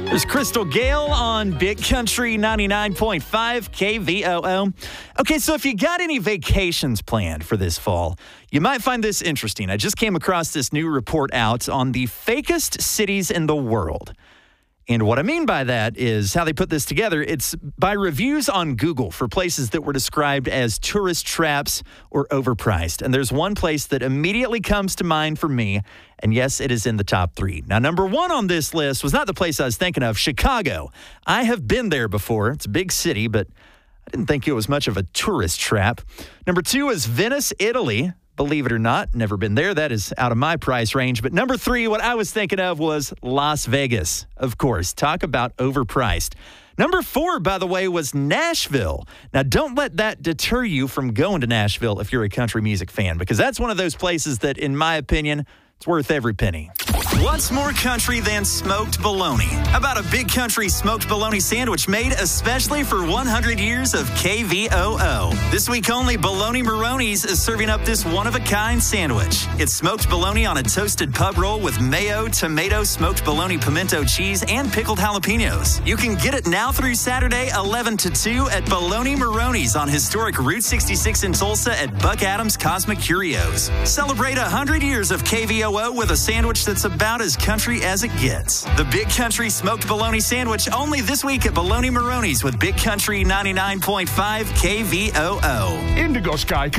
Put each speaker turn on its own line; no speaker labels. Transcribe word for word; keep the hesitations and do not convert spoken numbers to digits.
There's Crystal Gale on Big Country ninety-nine point five K V O O. Okay, so if you got any vacations planned for this fall, you might find this interesting. I just came across this new report out on the fakest cities in the world. And what I mean by that is how they put this together. It's by reviews on Google for places that were described as tourist traps or overpriced. And there's one place that immediately comes to mind for me. And yes, it is in the top three. Now, number one on this list was not the place I was thinking of, Chicago. I have been there before. It's a big city, but I didn't think it was much of a tourist trap. Number two is Venice, Italy. Believe it or not, never been there. That is out of my price range. But number three, what I was thinking of was Las Vegas. Of course, talk about overpriced. Number four, by the way, was Nashville. Now, don't let that deter you from going to Nashville if you're a country music fan, because that's one of those places that, in my opinion, it's worth every penny. What's more country than smoked bologna? How about a Big Country smoked bologna sandwich made especially for one hundred years of K V O O? This week only, Bologna Maroney's is serving up this one-of-a-kind sandwich. It's smoked bologna on a toasted pub roll with mayo, tomato, smoked bologna, pimento cheese, and pickled jalapenos. You can get it now through Saturday, eleven to two at Bologna Maroney's on historic Route sixty-six in Tulsa at Buck Adams Cosmic Curios. Celebrate one hundred years of K V O O with a sandwich that's about as country as it gets. The Big Country smoked bologna sandwich only this week at Bologna Maroney's with Big Country ninety-nine point five K V O O.
Indigo Sky.